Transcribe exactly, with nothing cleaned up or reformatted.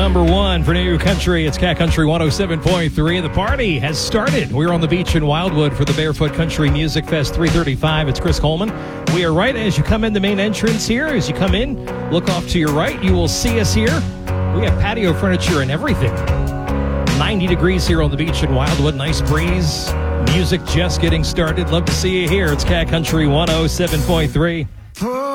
Number one for New Country. It's Cat Country one oh seven point three. The party has started. We're on the beach in Wildwood for the Barefoot Country Music Fest three thirty-five. It's Chris Coleman. We are right as you come in the main entrance here. As you come in, look off to your right. You will see us here. We have patio furniture and everything. ninety degrees here on the beach in Wildwood. Nice breeze. Music just getting started. Love to see you here. It's Cat Country one oh seven point three.